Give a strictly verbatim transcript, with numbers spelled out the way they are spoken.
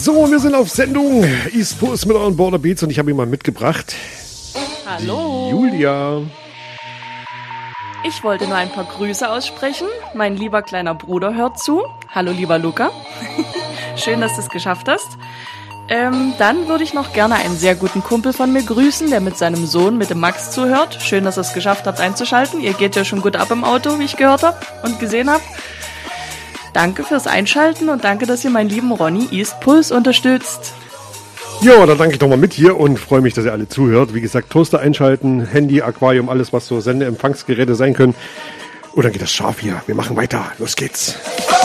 So, wir sind auf Sendung. East Puss mit euren Border Beats und ich habe ihn mal mitgebracht. Hallo. Julia. Ich wollte nur ein paar Grüße aussprechen. Mein lieber kleiner Bruder hört zu. Hallo, lieber Luca. Schön, dass du es geschafft hast. Ähm, dann würde ich noch gerne einen sehr guten Kumpel von mir grüßen, der mit seinem Sohn, mit dem Max, zuhört. Schön, dass ihr es geschafft habt einzuschalten. Ihr geht ja schon gut ab im Auto, wie ich gehört habe und gesehen habe. Danke fürs Einschalten und danke, dass ihr meinen lieben Ronny East Puls unterstützt. Ja, dann danke ich doch mal mit hier und freue mich, dass ihr alle zuhört. Wie gesagt, Toaster einschalten, Handy, Aquarium, alles, was so Sendeempfangsgeräte sein können. Und dann geht das scharf hier. Wir machen weiter. Los geht's.